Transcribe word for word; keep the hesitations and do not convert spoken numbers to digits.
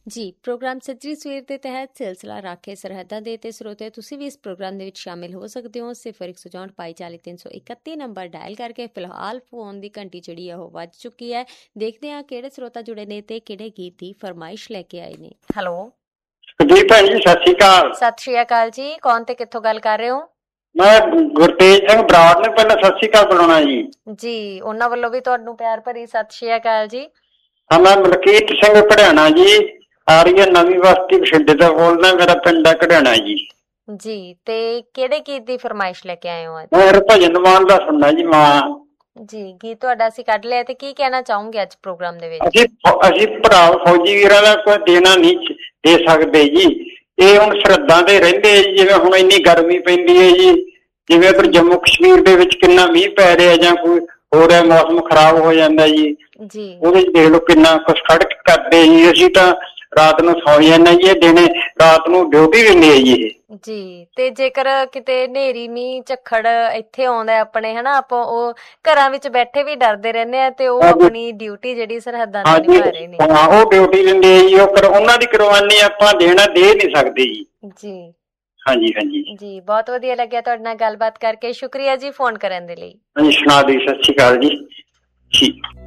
ਜੀ ਪ੍ਰੋਗਰਾਮ ਸੱਜਰੀ ਸਵੇਰ ਦੇ ਤਹਿਤ ਸਿਲਸਿਲਾ ਰਾਖੇ ਸਰਹੱਦਾਂ ਦੇ ਤੇ ਸਰੋਤੇ ਤੁਸੀਂ ਵੀ ਇਸ ਪ੍ਰੋਗਰਾਮ ਦੇ ਵਿੱਚ ਸ਼ਾਮਿਲ ਹੋ ਸਕਦੇ ਹੋ। ਸਿਫਰ ਇੱਕ ਸੌ ਚੌਂਹਠ ਬਾਈ ਚਾਲੀ ਤਿੰਨ ਸੌ ਇਕੱਤੀ ਨੰਬਰ ਡਾਇਲ ਕਰਕੇ ਫਿਲਹਾਲ ਫੋਨ ਦੀ ਘੰਟੀ ਜਿਹੜੀ ਆ ਉਹ ਵੱਜ ਚੁੱਕੀ ਹੈ। ਦੇਖਦੇ ਹਾਂ ਕਿਹੜੇ ਸਰੋਤਾ ਜੁੜੇ ਨੇ ਤੇ ਕਿਹੜੇ ਗੀਤ ਦੀ ਫਰਮਾਇਸ਼ ਲੈ ਕੇ ਆਏ ਨੇ। ਹੈਲੋ ਜੀ ਭੈਣ ਜੀ, ਸਤਿ ਸ਼੍ਰੀ ਅਕਾਲ। ਸਤਿ ਸ਼੍ਰੀ ਅਕਾਲ ਜੀ, ਕੌਣ ਤੇ ਕਿੱਥੋਂ ਗੱਲ ਕਰ ਰਹੇ ਹੋ? ਮੈਂ ਗੁਰਤੇਜ ਸਿੰਘ ਬਰਾੜ ਨੇ ਪਹਿਲਾਂ ਸਤਿ ਸ਼੍ਰੀ ਅਕਾਲ ਬੁਲਾਉਣਾ ਜੀ। ਜੀ ਉਹਨਾਂ ਵੱਲੋਂ ਵੀ ਤੁਹਾਨੂੰ ਪਿਆਰ ਭਰੀ ਸਤਿ ਸ਼੍ਰੀ ਅਕਾਲ ਜੀ। ਹਾਂ, ਮੈਂ ਮਲਕੀਤ ਸਿੰਘ ਘੜਿਆਣਾ ਜੀ, ਆਰੀਆ ਨਵੀਂ ਬਸਤੀ ਬਠਿੰਡੇ ਤੋਂ ਬੋਲਦਾ। ਮੇਰਾ ਪਿੰਡ ਹੈ ਘੜਿਆਣਾ ਜੀ। ਜੀ ਤੇ ਕਿਹੜੇ ਗੀਤ ਦੀ ਫਰਮਾਇਸ਼ ਲੈ ਕੇ ਆਏ ਹੋ ਅੱਜ? ਮੈਂ ਭਜਨ ਮਾਨ ਦਾ ਸੁਣਨਾ ਜੀ। ਮਾਂ ਜੀ ਗੀਤ ਤੁਹਾਡਾ ਅਸੀਂ ਕੱਢ ਲਿਆ ਤੇ ਕੀ ਕਹਿਣਾ ਚਾਹੋਗੇ ਅੱਜ ਪ੍ਰੋਗਰਾਮ ਦੇ ਵਿੱਚ? ਅਸੀਂ ਅਸੀਂ ਭਰਾ ਫੌਜੀ ਵੀਰਾਂ ਦਾ ਕੋਈ ਦੇਣਾ ਨਹੀਂ ਦੇ ਸਕਦੇ ਜੀ। ਇਹ ਹੁਣ ਸਰਹੱਦਾਂ ਤੇ ਰਹਿੰਦੇ ਜੀ। ਜਿਵੇਂ ਹੁਣ ਇੰਨੀ ਗਰਮੀ ਪੈਂਦੀ ਹੈ ਜੀ, ਜਿਵੇਂ ਫਿਰ ਜੰਮੂ ਕਸ਼ਮੀਰ ਦੇ ਵਿੱਚ ਕਿੰਨਾ ਮੀਂਹ ਪੈ ਰਿਹਾ ਜਾਂ ਕੋਈ ਹੋ ਰਿਹਾ, ਮੌਸਮ ਖਰਾਬ ਹੋ ਜਾਂਦਾ ਜੀ। ਜੀ ਉਹਦੇ ਚ ਦੇਖ ਲਓ ਕਿੰਨਾ ਕੁਛ ਖੜਕ ਕਰਦੇ ਜੀ। ਅਸੀਂ ਤਾਂ ਰਾਤ ਨੂੰ ਸੌ ਜਾਂਦੇ ਜੀ, ਇਹ ਦਿਨੇ ਰਾਤ ਨੂੰ ਡਿਊਟੀ ਦਿੰਦੇ ਆ ਜੀ ਇਹ। ਜੀ ਤੇ ਜੇਕਰ ਕਿਤੇ ਹਨੇਰੀ ਮੀਂਹ ਝੱਖੜ ਇੱਥੇ ਆਉਂਦਾ ਆਪਣੇ ਹਨਾ, ਆਪਾਂ ਉਹ ਘਰਾਂ ਵਿੱਚ ਬੈਠੇ ਵੀ ਡਰਦੇ ਰਹਿੰਦੇ ਆ ਤੇ ਉਹ ਆਪਣੀ ਡਿਊਟੀ ਜਿਹੜੀ ਸਰਹੱਦਾਂ ਤੇ ਨਿਭਾ ਰਹੇ ਨੇ। ਹਾਂ, ਉਹ ਡਿਊਟੀ ਦਿੰਦੇ ਆ ਜੀ। ਉਹ ਕਰ ਉਹਨਾਂ ਦੀ ਕੁਰਬਾਨੀ ਆਪਾਂ ਦੇਣਾ ਦੇ ਨਹੀਂ ਸਕਦੇ ਜੀ। ਜੀ ਹਾਂਜੀ ਹਾਂਜੀ ਜੀ, ਬਹੁਤ ਵਧੀਆ ਲੱਗਿਆ ਤੁਹਾਡੇ ਨਾਲ ਗੱਲਬਾਤ ਕਰਕੇ। ਸ਼ੁਕਰੀਆ ਜੀ ਫੋਨ ਕਰਨ ਦੇ ਲਈ। ਹਾਂਜੀ, ਸੁਣਾ ਦੀ। ਸਤਿ ਸ਼੍ਰੀ ਅਕਾਲ ਜੀ। ਠੀਕ।